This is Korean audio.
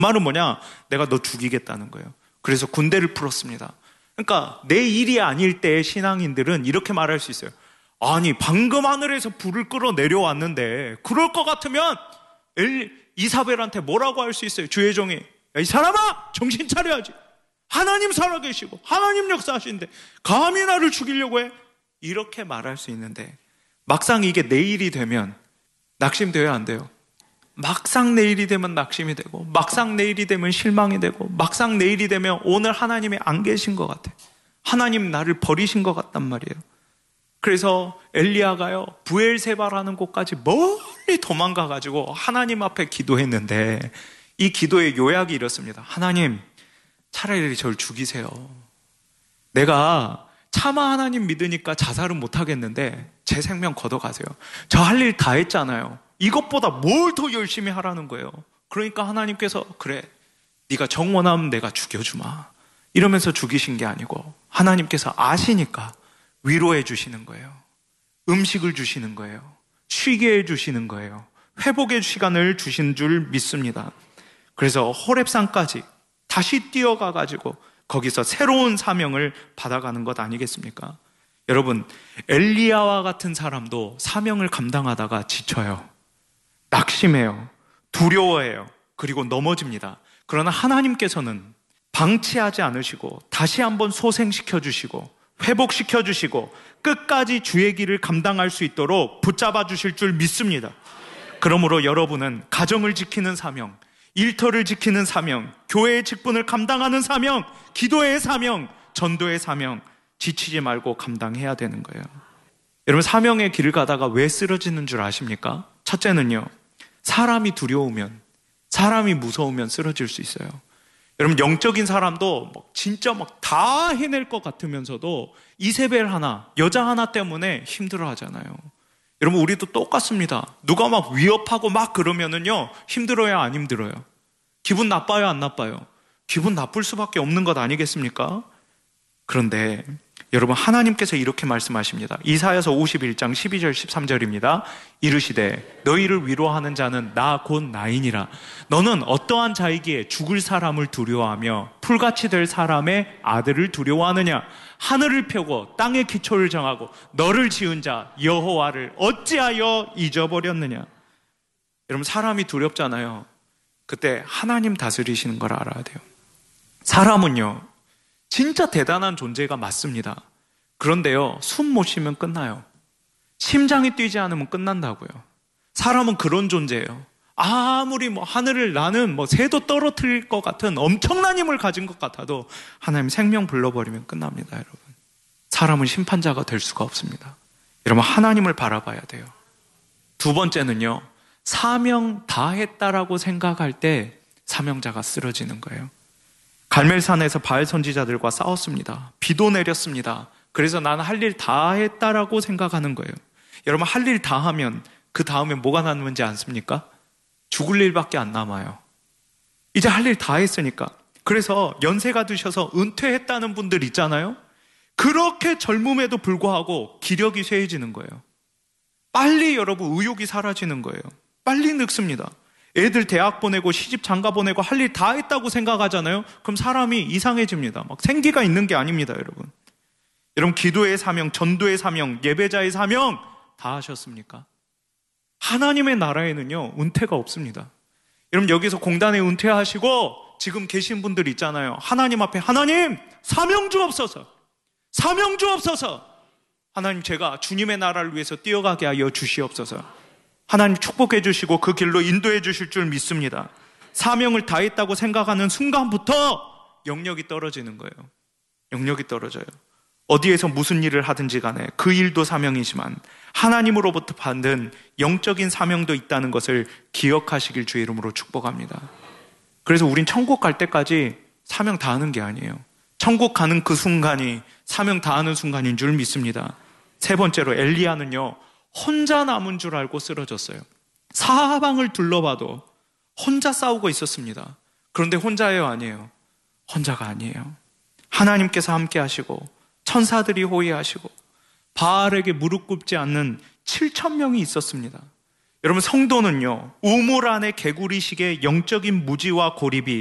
말은 뭐냐? 내가 너 죽이겠다는 거예요. 그래서 군대를 풀었습니다. 그러니까 내 일이 아닐 때의 신앙인들은 이렇게 말할 수 있어요. 아니, 방금 하늘에서 불을 끌어 내려왔는데 그럴 것 같으면 이사벨한테 뭐라고 할 수 있어요? 주의 종이, 야, 이 사람아, 정신 차려야지. 하나님 살아계시고 하나님 역사하시는데 감히 나를 죽이려고 해? 이렇게 말할 수 있는데, 막상 이게 내 일이 되면 낙심돼야 안 돼요. 막상 내일이 되면 낙심이 되고, 막상 내일이 되면 실망이 되고, 막상 내일이 되면 오늘 하나님이 안 계신 것 같아. 하나님 나를 버리신 것 같단 말이에요. 그래서 엘리야가요, 부엘세바라는 곳까지 멀리 도망가가지고 하나님 앞에 기도했는데, 이 기도의 요약이 이렇습니다. 하나님, 차라리 저를 죽이세요. 내가 차마 하나님 믿으니까 자살은 못하겠는데 제 생명 걷어가세요. 저 할 일 다 했잖아요. 이것보다 뭘 더 열심히 하라는 거예요. 그러니까 하나님께서, 그래, 네가 정원하면 내가 죽여주마, 이러면서 죽이신 게 아니고 하나님께서 아시니까 위로해 주시는 거예요. 음식을 주시는 거예요. 쉬게 해 주시는 거예요. 회복의 시간을 주신 줄 믿습니다. 그래서 호렙산까지 다시 뛰어가가지고 거기서 새로운 사명을 받아가는 것 아니겠습니까? 여러분, 엘리야와 같은 사람도 사명을 감당하다가 지쳐요. 낙심해요. 두려워해요. 그리고 넘어집니다. 그러나 하나님께서는 방치하지 않으시고 다시 한번 소생시켜 주시고 회복시켜 주시고 끝까지 주의 길을 감당할 수 있도록 붙잡아 주실 줄 믿습니다. 그러므로 여러분은 가정을 지키는 사명, 일터를 지키는 사명, 교회의 직분을 감당하는 사명, 기도의 사명, 전도의 사명, 지치지 말고 감당해야 되는 거예요. 여러분, 사명의 길을 가다가 왜 쓰러지는 줄 아십니까? 첫째는요, 사람이 두려우면, 사람이 무서우면 쓰러질 수 있어요. 여러분, 영적인 사람도 진짜 다 해낼 것 같으면서도 이세벨 하나, 여자 하나 때문에 힘들어 하잖아요. 여러분, 우리도 똑같습니다. 누가 막 위협하고 막 그러면은요, 힘들어요, 안 힘들어요? 기분 나빠요, 안 나빠요? 기분 나쁠 수밖에 없는 것 아니겠습니까? 그런데 여러분, 하나님께서 이렇게 말씀하십니다. 이사야서 51장 12절 13절입니다. 이르시되 너희를 위로하는 자는 나 곧 나이니라. 너는 어떠한 자이기에 죽을 사람을 두려워하며 풀같이 될 사람의 아들을 두려워하느냐? 하늘을 펴고 땅의 기초를 정하고 너를 지은 자 여호와를 어찌하여 잊어버렸느냐? 여러분, 사람이 두렵잖아요. 그때 하나님 다스리시는 걸 알아야 돼요. 사람은요, 진짜 대단한 존재가 맞습니다. 그런데요, 숨 못 쉬면 끝나요. 심장이 뛰지 않으면 끝난다고요. 사람은 그런 존재예요. 아무리 하늘을 나는 새도 떨어뜨릴 것 같은 엄청난 힘을 가진 것 같아도 하나님 생명 불러버리면 끝납니다, 여러분. 사람은 심판자가 될 수가 없습니다. 여러분, 하나님을 바라봐야 돼요. 두 번째는요, 사명 다 했다라고 생각할 때 사명자가 쓰러지는 거예요. 갈멜산에서 바알 선지자들과 싸웠습니다. 비도 내렸습니다. 그래서 나는 할 일 다 했다라고 생각하는 거예요. 여러분, 할 일 다 하면 그 다음에 뭐가 남는지 아십니까? 죽을 일밖에 안 남아요. 이제 할 일 다 했으니까. 그래서 연세가 드셔서 은퇴했다는 분들 있잖아요. 그렇게 젊음에도 불구하고 기력이 쇠해지는 거예요. 빨리 여러분 의욕이 사라지는 거예요. 빨리 늙습니다. 애들 대학 보내고 시집 장가 보내고 할 일 다 했다고 생각하잖아요. 그럼 사람이 이상해집니다. 생기가 있는 게 아닙니다, 여러분. 여러분, 기도의 사명, 전도의 사명, 예배자의 사명 다 하셨습니까? 하나님의 나라에는요, 은퇴가 없습니다. 여러분, 여기서 공단에 은퇴하시고 지금 계신 분들 있잖아요. 하나님 앞에, 하나님 사명 주옵소서, 사명 주옵소서. 하나님, 제가 주님의 나라를 위해서 뛰어가게 하여 주시옵소서. 하나님 축복해 주시고 그 길로 인도해 주실 줄 믿습니다. 사명을 다했다고 생각하는 순간부터 영역이 떨어지는 거예요. 영역이 떨어져요. 어디에서 무슨 일을 하든지 간에 그 일도 사명이지만 하나님으로부터 받은 영적인 사명도 있다는 것을 기억하시길 주의 이름으로 축복합니다. 그래서 우린 천국 갈 때까지 사명 다 하는 게 아니에요. 천국 가는 그 순간이 사명 다 하는 순간인 줄 믿습니다. 세 번째로, 엘리야는요, 혼자 남은 줄 알고 쓰러졌어요. 사방을 둘러봐도 혼자 싸우고 있었습니다. 그런데 혼자예요, 아니에요? 혼자가 아니에요. 하나님께서 함께 하시고 천사들이 호위하시고 바알에게 무릎 꿇지 않는 7,000명이 있었습니다. 여러분, 성도는요, 우물 안의 개구리식의 영적인 무지와 고립이